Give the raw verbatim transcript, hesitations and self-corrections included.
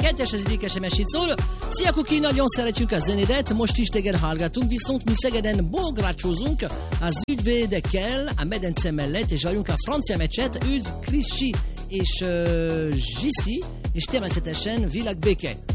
kettes, ez egyik es em es így szól. Szia Kuki, nagyon szeretjük a zenédet, most is téged hallgatunk, viszont mi Szegeden bográcsozunk az ügyvédekkel a medence mellett, és vagyunk a francia meccset, üdv Krissi és uh, Zsiszi, és természetesen világbéke.